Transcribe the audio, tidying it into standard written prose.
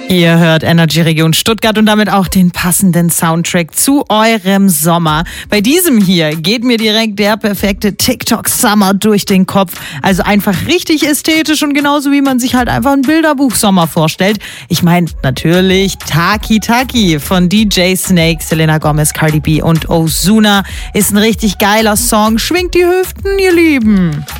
Ihr hört Energy Region Stuttgart und damit auch den passenden Soundtrack zu eurem Sommer. Bei diesem hier geht mir direkt der perfekte TikTok-Summer durch den Kopf. Also einfach richtig ästhetisch und genauso wie man sich halt einfach ein Bilderbuch-Sommer vorstellt. Ich meine natürlich Taki Taki von DJ Snake, Selena Gomez, Cardi B und Ozuna. Ist ein richtig geiler Song. Schwingt die Hüften, ihr Lieben.